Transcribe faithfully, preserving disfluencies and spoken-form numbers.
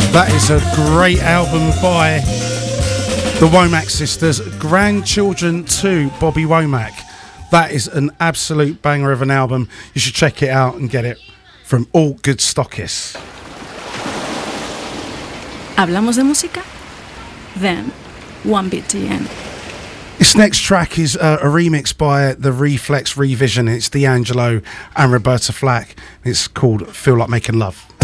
That is a great album by the Womack sisters, Grandchildren to Bobby Womack. That is an absolute banger of an album. You should check it out and get it from all good stockists. ¿Hablamos de música? Then, one bit to end. This next track is uh, a remix by the Reflex Revision. It's D'Angelo and Roberta Flack. It's called Feel Like Making Love.